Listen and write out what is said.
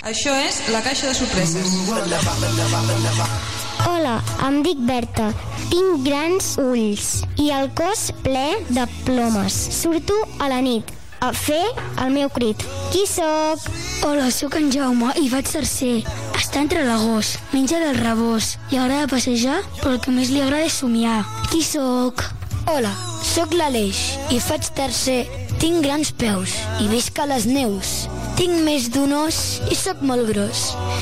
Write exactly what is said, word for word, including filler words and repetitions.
Això és La Caixa de Sorpreses. Hola, em dic Berta. Tinc grans ulls i el cos ple de plomes. Surto a la nit a fer el meu crit. Qui sóc? Hola, sóc en Jaume i faig tercer. Està entre l'agost, menja del rebost, li agrada passejar, però el que més li agrada és somiar. Qui sóc? Hola, sóc l'Aleix i faig tercer. Tinc grans peus i visc a les neus. Tinc més d'un os i sóc molt gros.